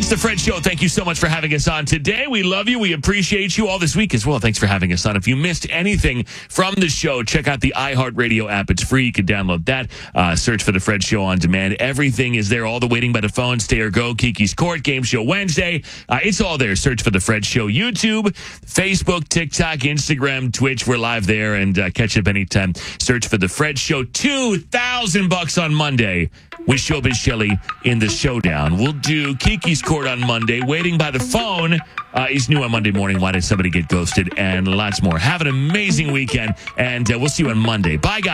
the Fred Show. Thank you so much for having us on today. We love you. We appreciate you all this week as well. Thanks for having us on. If you missed anything from the show, check out the iHeartRadio app. It's free. You can download that. Search for the Fred Show on demand. Everything is there. All the Waiting by the Phone, Stay or Go, Kiki's Court, Game Show Wednesday. It's all there. Search for the Fred Show. YouTube, Facebook, TikTok, Instagram, Twitch. We're live there, and catch up anytime. Search for the Fred Show. $2,000 on Monday with Showbiz Shelley in the showdown. We'll do Kiki's Court on Monday. Waiting by the Phone is new on Monday morning. Why did somebody get ghosted? And lots more. Have an amazing weekend, and we'll see you on Monday. Bye, guys.